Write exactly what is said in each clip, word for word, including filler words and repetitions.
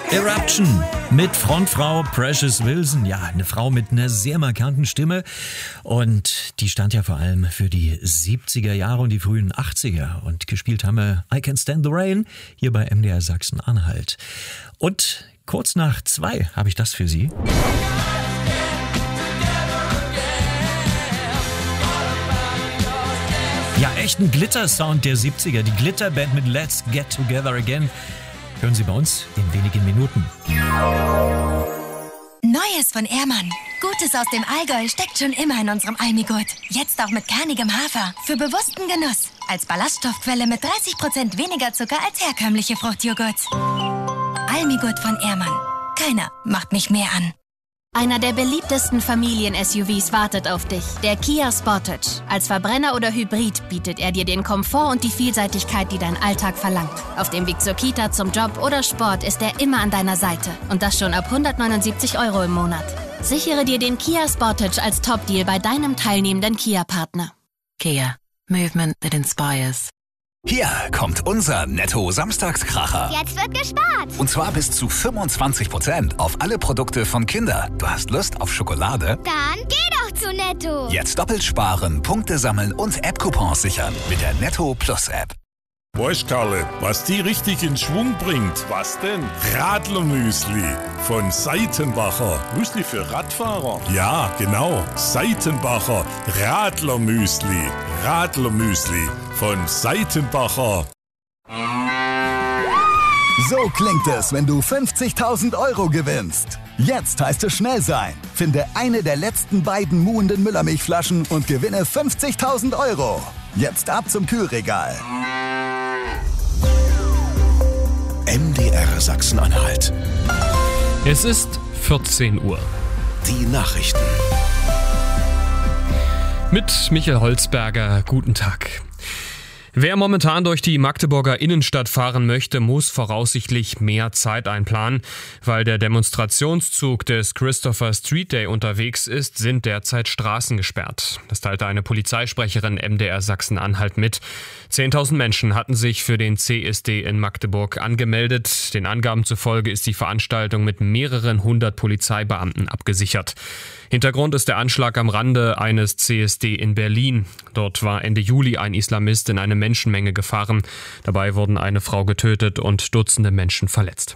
Eruption mit Frontfrau Precious Wilson. Ja, eine Frau mit einer sehr markanten Stimme. Und die stand ja vor allem für die siebziger Jahre und die frühen achtziger. Und gespielt haben wir I Can't Stand the Rain hier bei M D R Sachsen-Anhalt. Und kurz nach zwei habe ich das für Sie. Ja, echt ein Glitter-Sound der siebziger. Die Glitterband mit Let's Get Together Again. Hören Sie bei uns in wenigen Minuten. Neues von Ehrmann. Gutes aus dem Allgäu steckt schon immer in unserem Almigurt. Jetzt auch mit kernigem Hafer. Für bewussten Genuss. Als Ballaststoffquelle mit dreißig Prozent weniger Zucker als herkömmliche Fruchtjoghurts. Almigurt von Ehrmann. Keiner macht mich mehr an. Einer der beliebtesten Familien-S U Vs wartet auf dich, der Kia Sportage. Als Verbrenner oder Hybrid bietet er dir den Komfort und die Vielseitigkeit, die dein Alltag verlangt. Auf dem Weg zur Kita, zum Job oder Sport ist er immer an deiner Seite. Und das schon ab hundertneunundsiebzig Euro im Monat. Sichere dir den Kia Sportage als Top-Deal bei deinem teilnehmenden Kia-Partner. Kia. Movement that inspires. Hier kommt unser Netto-Samstagskracher. Jetzt wird gespart. Und zwar bis zu fünfundzwanzig Prozent auf alle Produkte von Kinder. Du hast Lust auf Schokolade? Dann geh doch zu Netto. Jetzt doppelt sparen, Punkte sammeln und App-Coupons sichern mit der Netto Plus App. Weißt Karle, was die richtig in Schwung bringt? Was denn? Radlermüsli von Seitenbacher. Müsli für Radfahrer? Ja, genau. Seitenbacher Radlermüsli. Radlermüsli von Seitenbacher. So klingt es, wenn du fünfzigtausend Euro gewinnst. Jetzt heißt es schnell sein. Finde eine der letzten beiden muhenden Müllermilchflaschen und gewinne fünfzigtausend Euro. Jetzt ab zum Kühlregal. M D R Sachsen-Anhalt. Es ist vierzehn Uhr. Die Nachrichten. Mit Michael Holzberger, guten Tag. Wer momentan durch die Magdeburger Innenstadt fahren möchte, muss voraussichtlich mehr Zeit einplanen. Weil der Demonstrationszug des Christopher Street Day unterwegs ist, sind derzeit Straßen gesperrt. Das teilte eine Polizeisprecherin M D R Sachsen-Anhalt mit. zehntausend Menschen hatten sich für den C S D in Magdeburg angemeldet. Den Angaben zufolge ist die Veranstaltung mit mehreren hundert Polizeibeamten abgesichert. Hintergrund ist der Anschlag am Rande eines C S D in Berlin. Dort war Ende Juli ein Islamist in eine Menschenmenge gefahren. Dabei wurden eine Frau getötet und Dutzende Menschen verletzt.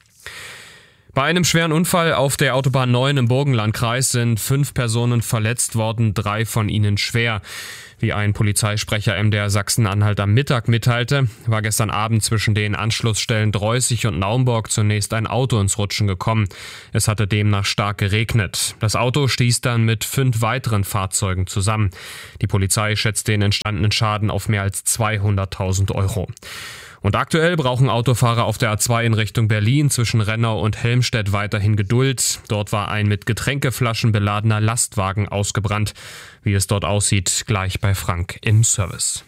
Bei einem schweren Unfall auf der Autobahn neun im Burgenlandkreis sind fünf Personen verletzt worden, drei von ihnen schwer. Wie ein Polizeisprecher M D R Sachsen-Anhalt am Mittag mitteilte, war gestern Abend zwischen den Anschlussstellen Dreußig und Naumburg zunächst ein Auto ins Rutschen gekommen. Es hatte demnach stark geregnet. Das Auto stieß dann mit fünf weiteren Fahrzeugen zusammen. Die Polizei schätzt den entstandenen Schaden auf mehr als zweihunderttausend Euro. Und aktuell brauchen Autofahrer auf der A zwei in Richtung Berlin zwischen Rennau und Helmstedt weiterhin Geduld. Dort war ein mit Getränkeflaschen beladener Lastwagen ausgebrannt. Wie es dort aussieht, gleich bei Frank im Service.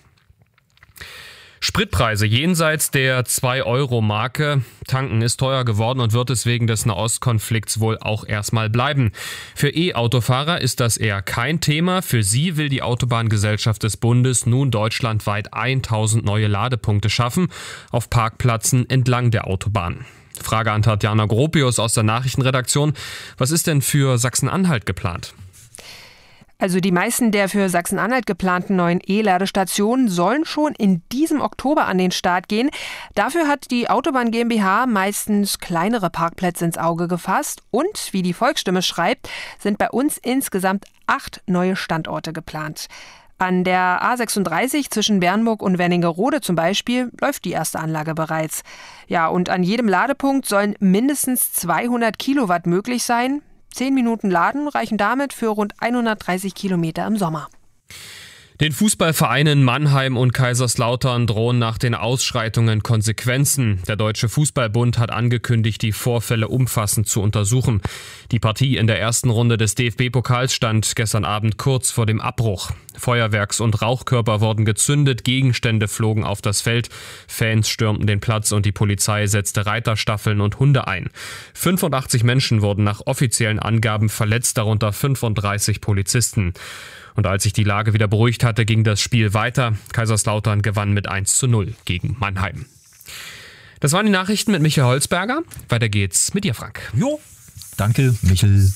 Spritpreise jenseits der zwei Euro Marke. Tanken ist teuer geworden und wird es wegen des Nahostkonflikts wohl auch erstmal bleiben. Für E-Autofahrer ist das eher kein Thema. Für sie will die Autobahngesellschaft des Bundes nun deutschlandweit tausend neue Ladepunkte schaffen auf Parkplätzen entlang der Autobahn. Frage an Tatjana Gropius aus der Nachrichtenredaktion. Was ist denn für Sachsen-Anhalt geplant? Also die meisten der für Sachsen-Anhalt geplanten neuen E-Ladestationen sollen schon in diesem Oktober an den Start gehen. Dafür hat die Autobahn GmbH meistens kleinere Parkplätze ins Auge gefasst. Und, wie die Volksstimme schreibt, sind bei uns insgesamt acht neue Standorte geplant. An der A sechsunddreißig zwischen Bernburg und Wernigerode zum Beispiel läuft die erste Anlage bereits. Ja, und an jedem Ladepunkt sollen mindestens zweihundert Kilowatt möglich sein. Zehn Minuten Laden reichen damit für rund hundertdreißig Kilometer im Sommer. Den Fußballvereinen Mannheim und Kaiserslautern drohen nach den Ausschreitungen Konsequenzen. Der Deutsche Fußballbund hat angekündigt, die Vorfälle umfassend zu untersuchen. Die Partie in der ersten Runde des D F B-Pokals stand gestern Abend kurz vor dem Abbruch. Feuerwerks- und Rauchkörper wurden gezündet, Gegenstände flogen auf das Feld, Fans stürmten den Platz und die Polizei setzte Reiterstaffeln und Hunde ein. fünfundachtzig Menschen wurden nach offiziellen Angaben verletzt, darunter fünfunddreißig Polizisten. Und als sich die Lage wieder beruhigt hatte, ging das Spiel weiter. Kaiserslautern gewann mit eins zu null gegen Mannheim. Das waren die Nachrichten mit Michael Holzberger. Weiter geht's mit dir, Frank. Jo, danke, Michel.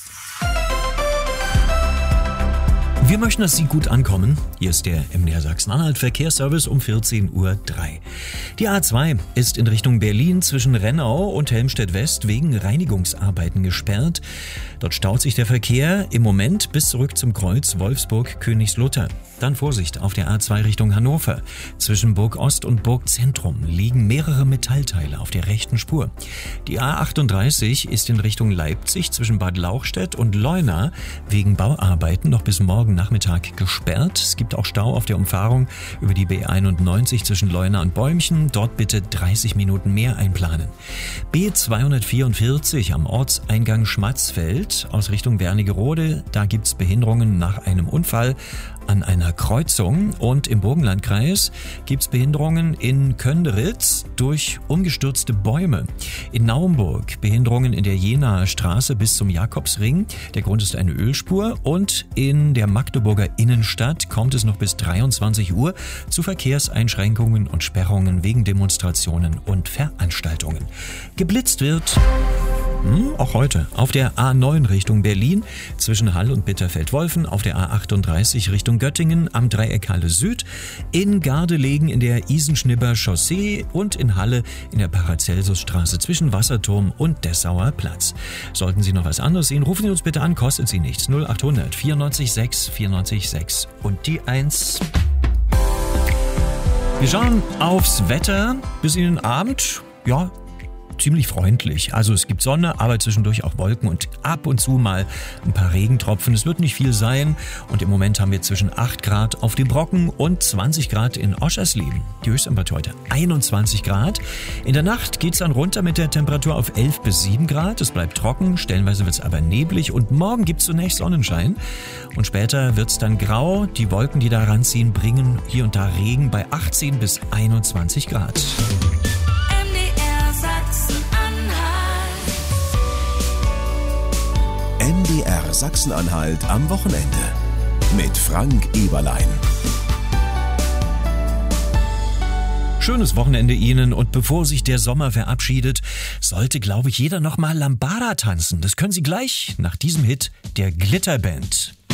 Wir möchten, dass Sie gut ankommen. Hier ist der M D R Sachsen-Anhalt Verkehrsservice um vierzehn Uhr drei. Die A zwei ist in Richtung Berlin zwischen Rennau und Helmstedt-West wegen Reinigungsarbeiten gesperrt. Dort staut sich der Verkehr im Moment bis zurück zum Kreuz Wolfsburg-Königslutter. Dann Vorsicht auf der A zwei Richtung Hannover. Zwischen Burg Ost und Burg Zentrum liegen mehrere Metallteile auf der rechten Spur. Die A achtunddreißig ist in Richtung Leipzig zwischen Bad Lauchstädt und Leuna wegen Bauarbeiten noch bis morgen Nachmittag gesperrt. Es gibt auch Stau auf der Umfahrung über die B einundneunzig zwischen Leuna und Bäumchen. Dort bitte dreißig Minuten mehr einplanen. B zweihundertvierundvierzig am Ortseingang Schmatzfeld aus Richtung Wernigerode. Da gibt's Behinderungen nach einem Unfall an einer Kreuzung, und im Burgenlandkreis gibt's Behinderungen in Könderitz durch umgestürzte Bäume. In Naumburg Behinderungen in der Jenaer Straße bis zum Jakobsring. Der Grund ist eine Ölspur, und in der Magdeburger Innenstadt kommt es noch bis dreiundzwanzig Uhr zu Verkehrseinschränkungen und Sperrungen wegen Demonstrationen und Veranstaltungen. Geblitzt wird Hm, auch heute auf der A neun Richtung Berlin zwischen Hall und Bitterfeld-Wolfen, auf der A achtunddreißig Richtung Göttingen am Dreieck Halle Süd, in Gardelegen in der Isenschnibber Chaussee und in Halle in der Paracelsusstraße zwischen Wasserturm und Dessauer Platz. Sollten Sie noch was anderes sehen, rufen Sie uns bitte an, kostet Sie nichts. null achthundert vierundneunzig sechs vierundneunzig sechs und die eins. Wir schauen aufs Wetter bis in den Abend. Ja, ziemlich freundlich. Also es gibt Sonne, aber zwischendurch auch Wolken und ab und zu mal ein paar Regentropfen. Es wird nicht viel sein, und im Moment haben wir zwischen acht Grad auf dem Brocken und zwanzig Grad in Oschersleben. Die Höchsttemperatur heute einundzwanzig Grad. In der Nacht geht es dann runter mit der Temperatur auf elf bis sieben Grad. Es bleibt trocken, stellenweise wird es aber neblig, und morgen gibt es zunächst Sonnenschein und später wird es dann grau. Die Wolken, die da ranziehen, bringen hier und da Regen bei achtzehn bis einundzwanzig Grad. M D R Sachsen-Anhalt am Wochenende mit Frank Eberlein. Schönes Wochenende Ihnen, und bevor sich der Sommer verabschiedet, sollte, glaube ich, jeder noch mal Lambada tanzen. Das können Sie gleich nach diesem Hit der Glitterband.